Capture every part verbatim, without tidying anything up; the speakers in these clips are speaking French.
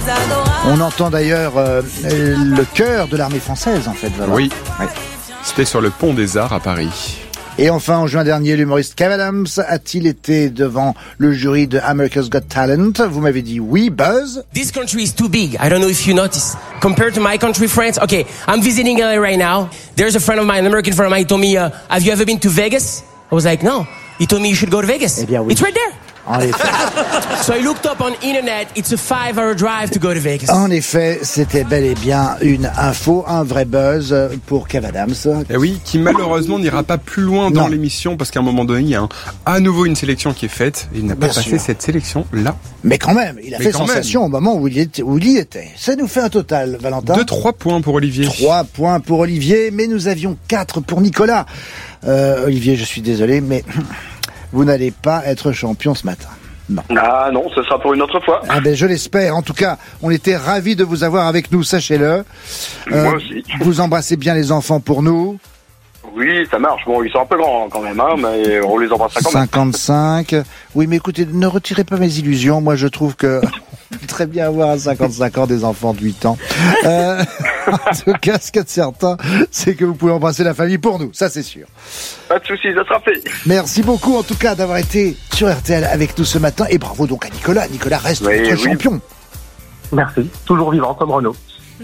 On entend d'ailleurs euh, le cœur de l'armée française, en fait. Voilà. Oui, ouais. C'était sur le pont des Arts à Paris. Et enfin, en juin dernier, l'humoriste Kev Adams a-t-il été devant le jury de America's Got Talent? Vous m'avez dit oui, Buzz. This country is too big. I don't know if you notice. Compared to my country, France. Okay, I'm visiting L A right now. There's a friend of mine, an American friend of mine, he told me, uh, have you ever been to Vegas? I was like, no. He told me you should go to Vegas. Eh bien, oui. It's right there. En effet. So I looked up on internet. It's a five-hour drive to go to Vegas. En effet, c'était bel et bien une info, un vrai buzz pour Kev Adams. Et oui, qui malheureusement n'ira pas plus loin dans non. l'émission parce qu'à un moment donné, il y a un, à nouveau une sélection qui est faite. Et il n'a pas bien passé sûr. cette sélection-là. Mais quand même, il a Mais fait sensation même. au moment où il, était, où il y était. Ça nous fait un total, Valentin. De trois points pour Olivier. Trois points pour Olivier, mais nous avions quatre pour Nicolas. Euh, Olivier, je suis désolé, mais vous n'allez pas être champion ce matin. Non. Ah non, ce sera pour une autre fois. Ah ben je l'espère. En tout cas, on était ravis de vous avoir avec nous, sachez-le. Euh, Moi aussi. Vous embrassez bien les enfants pour nous. Oui, ça marche. Bon, ils sont un peu grands quand même, hein, mais on les embrassera quand même. cinquante-cinq. Oui, mais écoutez, ne retirez pas mes illusions. Moi, je trouve que on peut très bien avoir à cinquante-cinq ans des enfants de huit ans. Euh, en tout cas, ce qui est certain, c'est que vous pouvez embrasser la famille pour nous. Ça, c'est sûr. Pas de soucis, ça sera fait. Merci beaucoup, en tout cas, d'avoir été sur R T L avec nous ce matin. Et bravo donc à Nicolas. Nicolas reste oui, notre oui. champion. Merci. Toujours vivant comme Renaud.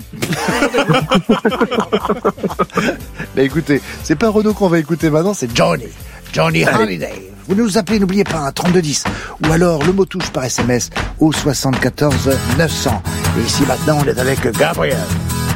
Mais écoutez, c'est pas Renaud qu'on va écouter maintenant, c'est Johnny. Johnny Holiday. Vous nous appelez, n'oubliez pas, un trente-deux dix. Ou alors le mot touche par S M S au soixante-quatorze neuf cents. Et ici maintenant, on est avec Gabriel.